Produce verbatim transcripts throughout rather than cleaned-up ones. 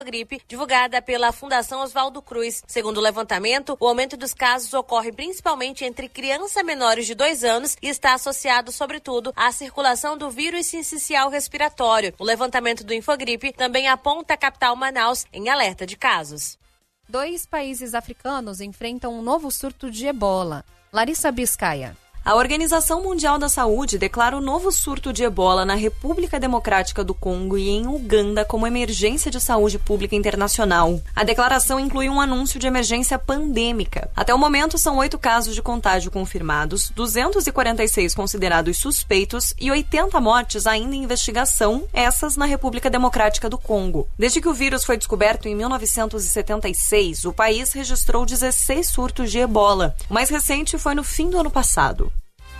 gripe, divulgada pela Fundação Oswaldo Cruz. Segundo o levantamento, o aumento dos casos ocorre principalmente entre crianças menores de dois anos e está associado, sobretudo, à circulação do vírus sincicial respiratório. O levantamento do Infogripe também aponta a capital Manaus em alerta de casos. Dois países africanos enfrentam um novo surto de ebola. Larissa Biscaia. A Organização Mundial da Saúde declara o novo surto de ebola na República Democrática do Congo e em Uganda como emergência de saúde pública internacional. A declaração inclui um anúncio de emergência pandêmica. Até o momento, são oito casos de contágio confirmados, duzentos e quarenta e seis considerados suspeitos e oitenta mortes ainda em investigação, essas na República Democrática do Congo. Desde que o vírus foi descoberto em mil novecentos e setenta e seis, o país registrou dezesseis surtos de ebola. O mais recente foi no fim do ano passado.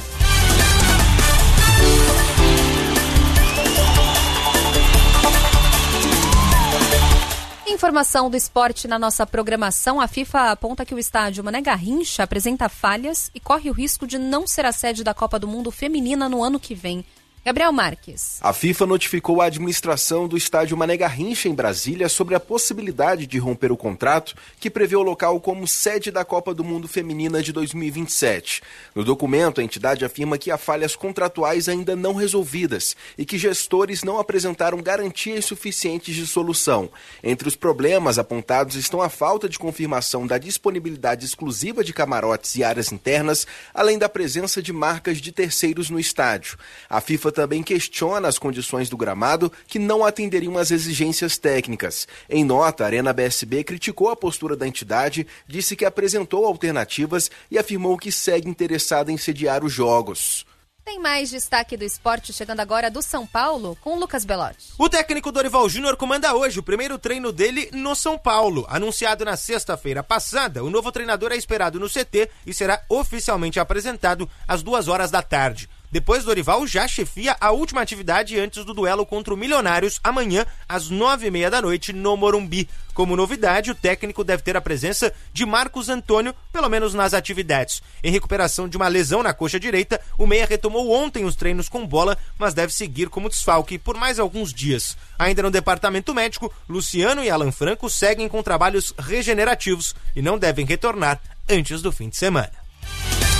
Informação do esporte na nossa programação. A FIFA aponta que o estádio Mané Garrincha apresenta falhas e corre o risco de não ser a sede da Copa do Mundo Feminina no ano que vem. Gabriel Marques. A FIFA notificou a administração do estádio Mané Garrincha em Brasília sobre a possibilidade de romper o contrato que prevê o local como sede da Copa do Mundo Feminina de dois mil e vinte e sete. No documento, a entidade afirma que há falhas contratuais ainda não resolvidas e que gestores não apresentaram garantias suficientes de solução. Entre os problemas apontados estão a falta de confirmação da disponibilidade exclusiva de camarotes e áreas internas, além da presença de marcas de terceiros no estádio. A FIFA também questiona as condições do gramado que não atenderiam às exigências técnicas. Em nota, a Arena B S B criticou a postura da entidade, disse que apresentou alternativas e afirmou que segue interessada em sediar os jogos. Tem mais destaque do esporte chegando agora do São Paulo com Lucas Belotti. O técnico Dorival Júnior comanda hoje o primeiro treino dele no São Paulo. Anunciado na sexta-feira passada, o novo treinador é esperado no C T e será oficialmente apresentado às duas horas da tarde. Depois, Dorival já chefia a última atividade antes do duelo contra o Milionários, amanhã, às nove e meia da noite, no Morumbi. Como novidade, o técnico deve ter a presença de Marcos Antônio, pelo menos nas atividades. Em recuperação de uma lesão na coxa direita, o meia retomou ontem os treinos com bola, mas deve seguir como desfalque por mais alguns dias. Ainda no departamento médico, Luciano e Alan Franco seguem com trabalhos regenerativos e não devem retornar antes do fim de semana.